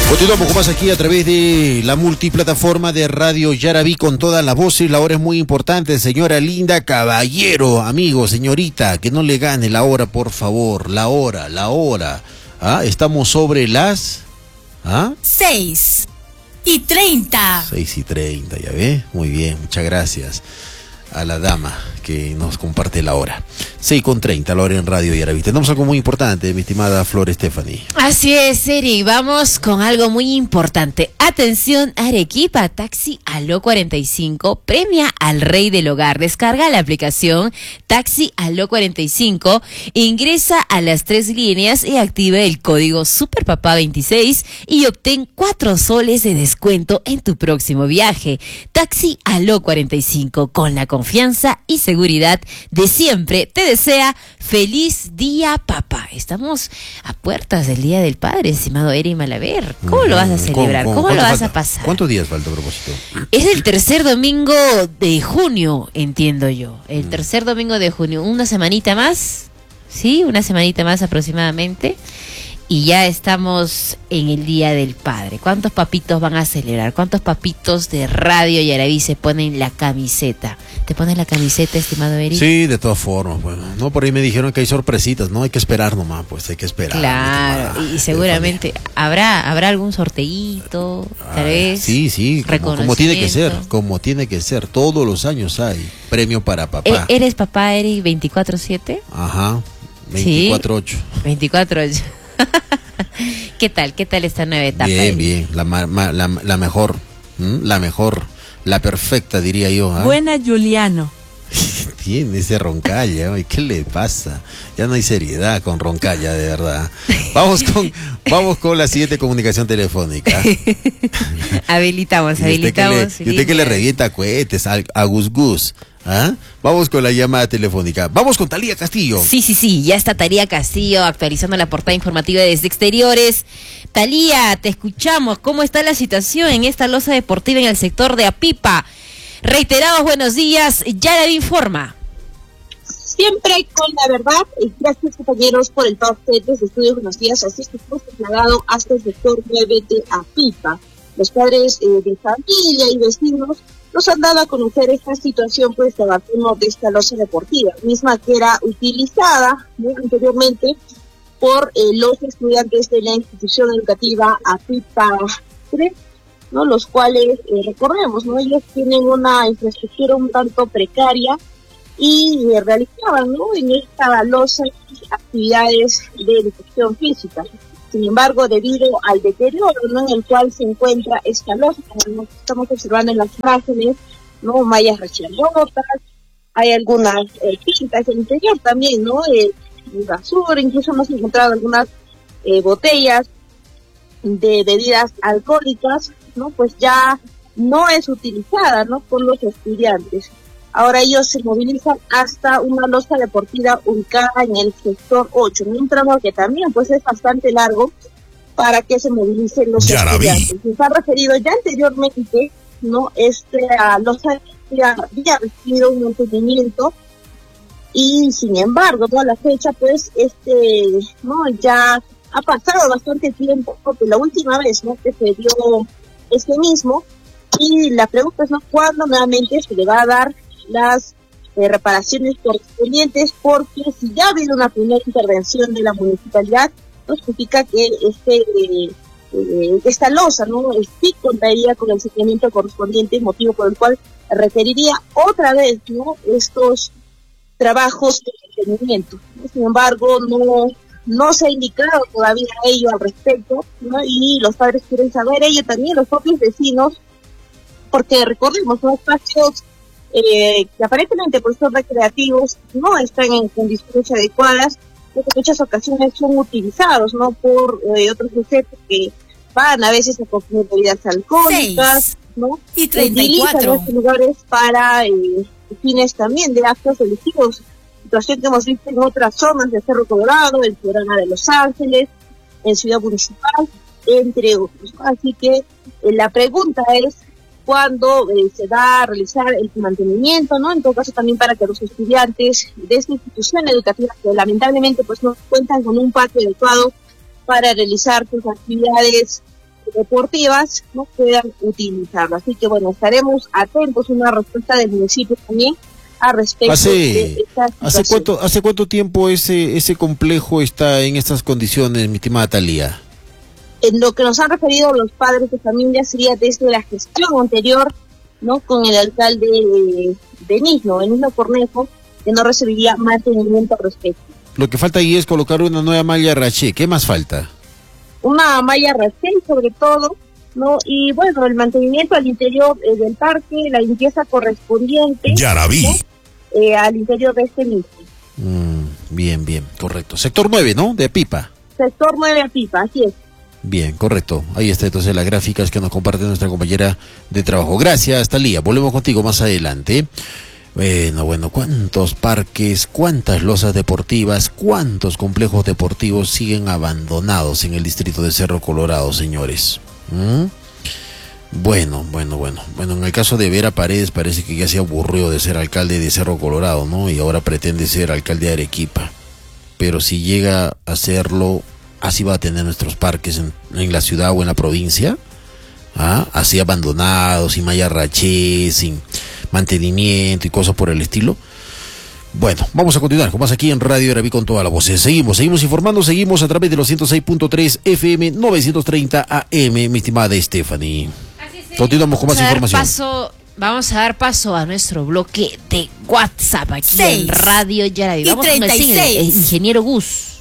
Continuamos con más aquí a través de la multiplataforma de Radio Yaraví con todas las voces. La hora es muy importante, señora linda, caballero, amigo, señorita, que no le gane la hora, por favor. La hora. Estamos sobre las 6:30. 6:30, ¿ya ve? Muy bien, muchas gracias a la dama que nos comparte la hora. 6:30, la hora en Radio Yaraví. Tenemos algo muy importante, mi estimada Flor Stephanie. Así es, Eri, vamos con algo muy importante. Atención, Arequipa, Taxi Aló 45 premia al rey del hogar. Descarga la aplicación Taxi Aló 45, ingresa a las 3 líneas y activa el código SUPERPAPA26 y obtén 4 soles de descuento en tu próximo viaje. Taxi Aló 45, con la confianza y seguridad de siempre. Te desea feliz día, papá. Estamos a puertas del Día del Padre, estimado Eri Malaver. ¿Cómo lo vas a celebrar? ¿Cómo lo vas a pasar? ¿Cuántos días falta a propósito? Es el tercer domingo de junio, entiendo yo. El tercer domingo de junio. Una semanita más. Sí, una semanita más aproximadamente. Y ya estamos en el Día del Padre. ¿Cuántos papitos van a celebrar? ¿Cuántos papitos de Radio Yaraví se ponen la camiseta? ¿Te pones la camiseta, estimado Eri? Sí, de todas formas. Bueno, no, por ahí me dijeron que hay sorpresitas, ¿no? Hay que esperar nomás, pues hay que esperar. Claro, y seguramente habrá algún sorteíto, tal vez. Sí, como tiene que ser. Todos los años hay premio para papá. ¿Eres papá, Eri, 24/7? Ajá, 24/8. Sí, 24/8. ¿Qué tal esta nueva etapa? Bien, la mejor, la perfecta, diría yo. Buena, Juliano. Tiene ese Roncalla, ¿qué le pasa? Ya no hay seriedad con Roncalla, de verdad. Vamos con la siguiente comunicación telefónica. habilitamos. Y usted que le revienta cohetes a Gus Gus. Vamos con la llamada telefónica. Vamos con Talía Castillo. Sí, ya está Talía Castillo actualizando la portada informativa desde exteriores. Talía, te escuchamos. ¿Cómo está la situación en esta losa deportiva en el sector de Apipa? Reiterados buenos días, Yaraví informa. Siempre con la verdad, gracias compañeros por el pase desde Estudios Buenos Días. Así es que hemos trasladado hasta el sector 9 de Apipa. Los padres de familia y vecinos nos han dado a conocer esta situación pues de abandono de esta losa deportiva, misma que era utilizada anteriormente por los estudiantes de la institución educativa Apipa 3, ¿no? Los cuales, recordemos, ¿no? Ellos tienen una infraestructura un tanto precaria y realizaban, ¿no? En esta losa actividades de educación física. Sin embargo, debido al deterioro, ¿no?, en el cual se encuentra esta losa, como estamos observando en las imágenes, ¿no?, mallas recién rotas, hay algunas pintas en el interior también, ¿no?, basura, incluso hemos encontrado algunas botellas de bebidas alcohólicas, ¿no?, pues ya no es utilizada, ¿no?, por los estudiantes. Ahora ellos se movilizan hasta una losa deportiva ubicada en el sector 8, en un tramo que también pues es bastante largo para que se movilicen los estudiantes. Se ha referido ya anteriormente, ¿no? Losa había recibido un mantenimiento y sin embargo, toda la fecha pues ¿no? Ya ha pasado bastante tiempo, porque la última vez, ¿no?, que se dio mismo, y la pregunta es, ¿no?, cuándo nuevamente se le va a dar las reparaciones correspondientes, porque si ya ha habido una primera intervención de la municipalidad, no significa que esta losa, ¿no?, sí contaría con el seguimiento correspondiente, motivo por el cual requeriría otra vez, ¿no?, estos trabajos de mantenimiento. Sin embargo, no se ha indicado todavía ello al respecto, ¿no?, y los padres quieren saber ello, también los propios vecinos, porque recordemos, son espacios que aparentemente por ser recreativos no están en condiciones adecuadas, porque en muchas ocasiones son utilizados, ¿no?, por otros sujetos que van a veces a consumir bebidas alcohólicas, ¿no? Y 34. Utilizan estos lugares para fines también de actos delictivos, situación que hemos visto en otras zonas de Cerro Colorado, en Ciudadana de Los Ángeles, en Ciudad Municipal, entre otros. Así que la pregunta es cuándo se va a realizar el mantenimiento, ¿no? En todo caso también para que los estudiantes de esta institución educativa, que lamentablemente pues no cuentan con un patio adecuado para realizar sus actividades deportivas no puedan utilizarlo. Así que bueno, estaremos atentos a una respuesta del municipio también a respecto de esta situación. ¿Hace cuánto tiempo ese complejo está en estas condiciones, mi estimada Thalía? En lo que nos han referido los padres de familia sería desde la gestión anterior, ¿no? Con el alcalde Benigno Cornejo, que no recibiría mantenimiento al respecto. Lo que falta ahí es colocar una nueva malla raché. ¿Qué más falta? Una malla raché sobre todo, ¿no? Y bueno, el mantenimiento al interior del parque, la limpieza correspondiente, Yaraví, ¿no? Al interior de este mismo. Bien, correcto. Sector 9, ¿no? De Apipa. Sector 9 Apipa, así es. Bien, correcto. Ahí está entonces las gráficas que nos comparte nuestra compañera de trabajo. Gracias, Thalía. Volvemos contigo más adelante. Bueno, ¿cuántos parques, cuántas losas deportivas, cuántos complejos deportivos siguen abandonados en el distrito de Cerro Colorado, señores? Bueno, en el caso de Vera Paredes parece que ya se aburrió de ser alcalde de Cerro Colorado, ¿no? Y ahora pretende ser alcalde de Arequipa. Pero si llega a hacerlo, así va a tener nuestros parques en la ciudad o en la provincia, así abandonados, sin malla raché, sin mantenimiento y cosas por el estilo. Bueno, vamos a continuar con más aquí en Radio Yaraví con toda la voz. Seguimos informando, seguimos a través de los 106.3 FM, 930 AM, mi estimada Stephanie. Continuamos con más información. Vamos a dar paso a nuestro bloque de WhatsApp aquí en Radio Yaraví. Vamos con el ingeniero Gus.